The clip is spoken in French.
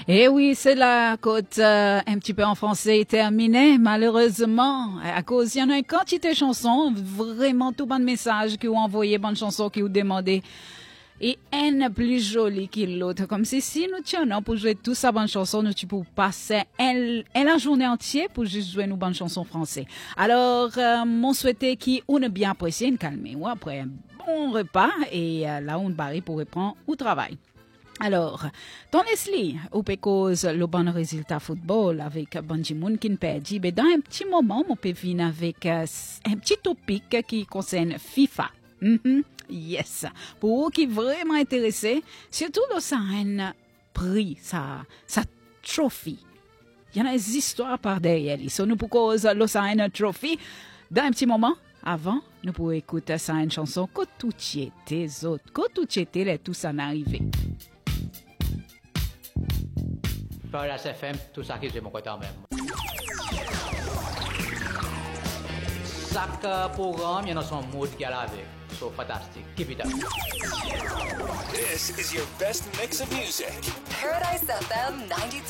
Et oui, c'est la côte un petit peu en français terminée, malheureusement, à cause il y en a une quantité de chansons, vraiment tout bon message qui ont envoyé, bonne chanson qui ont demandé. Et une plus jolie que l'autre, comme si nous tiens pour jouer toute sa bonne chanson, nous tu peux passer la journée entière pour juste jouer nos bonnes chansons françaises. Alors, mon souhaitait qu'on ait bien apprécié, une calme, ou après un bon repas, et là on barre pour reprendre au travail. Alors, dans Leslie, ou cause le bon résultat football avec Banji Moon qui ne perdit, mais dans un petit moment, on peut venir avec un petit topic qui concerne FIFA. Yes. Pour vous qui sont vraiment intéressés, surtout dans ça un prix, ça trophée. Il y en a des histoires par derrière. So, nous pour cause le un trophée. Dans un petit moment, avant, nous pouvons écouter ça une chanson que tout était autres, que tout était tout ça n'arrivait. Par la CFM, tout ça qui j'ai mon côté en même. Chaque programme, il y a son mood qui a lavé. So fantastic. Keep it up. This is your best mix of music. Paradise FM 93.